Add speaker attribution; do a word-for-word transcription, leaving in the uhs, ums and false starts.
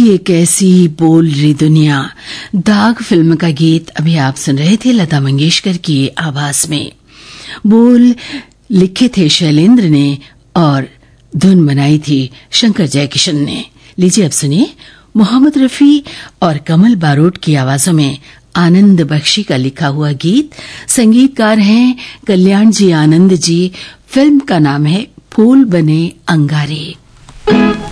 Speaker 1: ये कैसी बोल रही दुनिया, दाग फिल्म का गीत अभी आप सुन रहे थे लता मंगेशकर की आवाज में। बोल लिखे थे शैलेंद्र ने और धुन बनाई थी शंकर जयकिशन ने। लीजिए अब सुनिए मोहम्मद रफी और कमल बारोट की आवाजों में आनंद बख्शी का लिखा हुआ गीत। संगीतकार हैं कल्याण जी आनंद जी। फिल्म का नाम है फूल बने अंगारे।